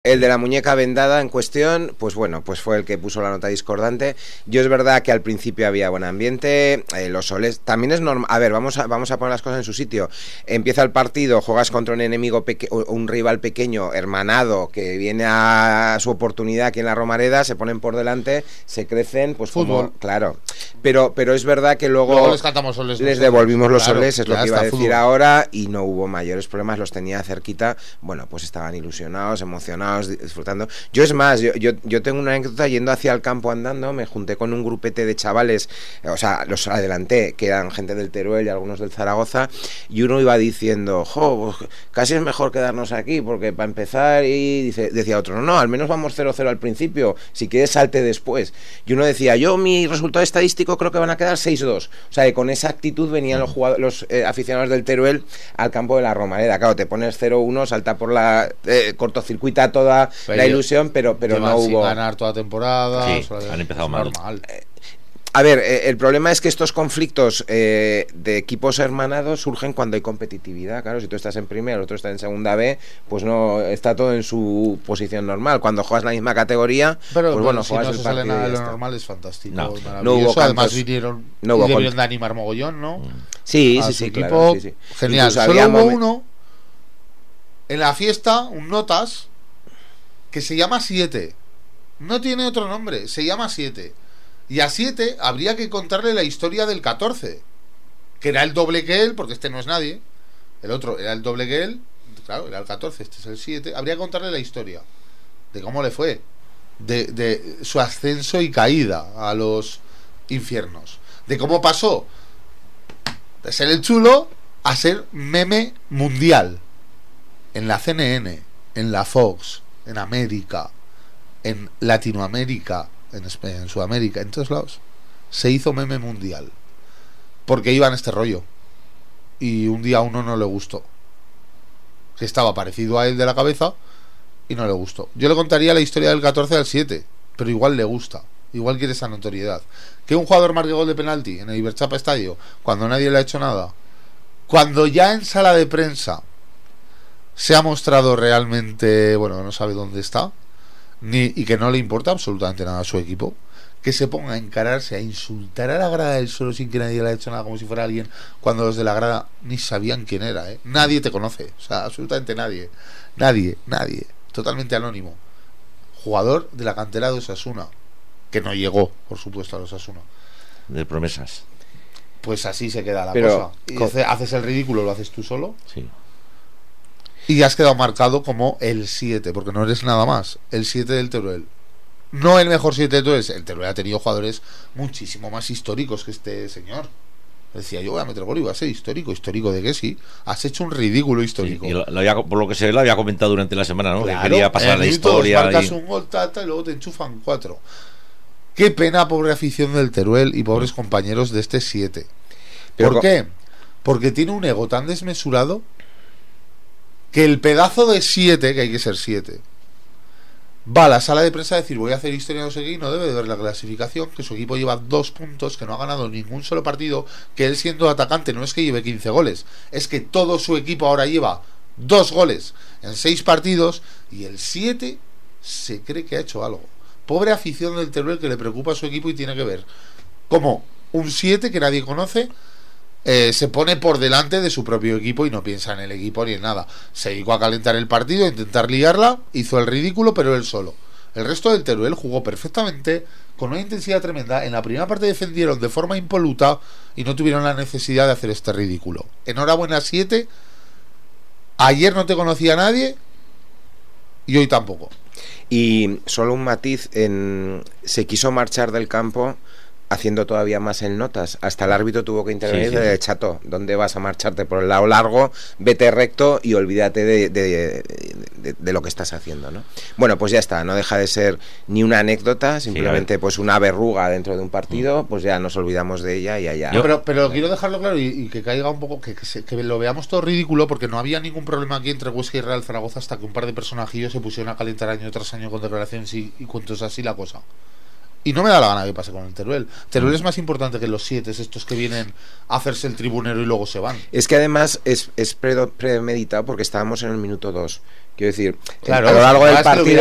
El de la muñeca vendada en cuestión, pues bueno, pues fue el que puso la nota discordante. Yo es verdad que al principio había buen ambiente, los soles, también es normal. A ver, vamos a poner las cosas en su sitio. Empieza el partido, juegas contra un enemigo, un rival pequeño, hermanado, que viene a su oportunidad aquí en la Romareda, se ponen por delante, se crecen, pues fútbol. Como, claro. Pero es verdad que luego les cantamos soles. Les devolvimos los soles, es lo que iba a decir fútbol. ahora, y no hubo mayores problemas, los tenía cerquita, bueno, pues estaban ilusionados, emocionados, disfrutando. Yo es más, yo tengo una anécdota yendo hacia el campo andando, me junté con un grupete de chavales, o sea, los adelanté, que eran gente del Teruel y algunos del Zaragoza, y uno iba diciendo, pues casi es mejor quedarnos aquí, porque para empezar, y decía otro, no, al menos vamos 0-0 al principio, si quieres salte después. Y uno decía, mi resultado estadístico creo que van a quedar 6-2. O sea, que con esa actitud venían los aficionados del Teruel al campo de la Romareda. Claro, te pones 0-1, salta por la cortocircuita toda la ilusión, pero no hubo. Sin ganar toda temporada. Sí, han empezado mal. Normal. A ver, el problema es que estos conflictos de equipos hermanados surgen cuando hay competitividad. Claro, si tú estás en primera, el otro está en segunda B, pues no está todo en su posición normal. Cuando juegas la misma categoría, pero pues bueno, si juegas no el se partido. sale nada de lo normal, es fantástico. No hubo además vinieron no hubo debieron de animar mogollón, ¿no? Sí, a sí, su sí, equipo, claro, sí. Genial. Solo hubo uno en la fiesta, un notas, que se llama 7. No tiene otro nombre, se llama 7. Y a 7 habría que contarle la historia del 14, que era el doble que él, porque este no es nadie. El otro era el doble que él, claro, era el 14, este es el 7. Habría que contarle la historia de cómo le fue, de su ascenso y caída a los infiernos, de cómo pasó de ser el chulo a ser meme mundial en la CNN, en la Fox, en América, en Latinoamérica, en Sudamérica, en todos lados. Se hizo meme mundial porque iba en este rollo, y un día a uno no le gustó, que estaba parecido a él de la cabeza, y no le gustó. Yo le contaría la historia del 14 al 7, pero igual le gusta, igual quiere esa notoriedad. Que un jugador marque gol de penalti en el Iberchapa Estadio cuando nadie le ha hecho nada, cuando ya en sala de prensa se ha mostrado realmente, bueno, no sabe dónde está, y que no le importa absolutamente nada a su equipo, que se ponga a encararse, a insultar a la grada del suelo sin que nadie le haya hecho nada, como si fuera alguien, cuando los de la grada ni sabían quién era, Nadie te conoce, o sea, absolutamente nadie, totalmente anónimo. Jugador de la cantera de Osasuna, que no llegó, por supuesto, a los Osasuna. De promesas. Pues así se queda la cosa. Y haces el ridículo, lo haces tú solo. Sí. Y has quedado marcado como el 7, porque no eres nada más. El 7 del Teruel. No el mejor 7 de Teruel. El Teruel ha tenido jugadores muchísimo más históricos que este señor. Decía, yo voy a meter gol y voy a ser histórico. ¿Histórico de qué? Sí. Has hecho un ridículo histórico. Sí, y por lo que se ve, lo había comentado durante la semana, ¿no? Claro, que quería pasar la historia. Marcas un gol, y luego te enchufan 4. Qué pena, pobre afición del Teruel y pobres compañeros de este 7. ¿Por qué? Porque tiene un ego tan desmesurado que el pedazo de 7, que hay que ser 7, va a la sala de prensa a decir, voy a hacer historia, no sé qué, y no debe de ver la clasificación, que su equipo lleva 2 puntos, que no ha ganado ningún solo partido, que él siendo atacante no es que lleve 15 goles, es que todo su equipo ahora lleva 2 goles en 6 partidos, y el 7 se cree que ha hecho algo. Pobre afición del Teruel, que le preocupa a su equipo y tiene que ver como un 7 que nadie conoce se pone por delante de su propio equipo y no piensa en el equipo ni en nada. Se dedicó a calentar el partido, a intentar liarla, hizo el ridículo, pero él solo. El resto del Teruel jugó perfectamente, con una intensidad tremenda. En la primera parte defendieron de forma impoluta y no tuvieron la necesidad de hacer este ridículo. Enhorabuena 7. Ayer no te conocía nadie y hoy tampoco. Y solo un matiz, se quiso marchar del campo haciendo todavía más en notas. Hasta el árbitro tuvo que intervenir. Sí. Chato, ¿dónde vas a marcharte? Por el lado largo, vete recto y olvídate de lo que estás haciendo, ¿no? Bueno, pues ya está, no deja de ser ni una anécdota, simplemente pues una verruga dentro de un partido, pues ya nos olvidamos de ella y allá. Pero quiero dejarlo claro y que caiga un poco, que lo veamos todo ridículo, porque no había ningún problema aquí entre Huesca y Real Zaragoza hasta que un par de personajillos se pusieron a calentar año tras año con declaraciones y cuentos así la cosa. Y no me da la gana que pase con el Teruel. Teruel es más importante que los 7 estos que vienen a hacerse el tribunero y luego se van. Es que además es premeditado porque estábamos en el minuto 2. Quiero decir, Claro, a lo largo del es que lo partido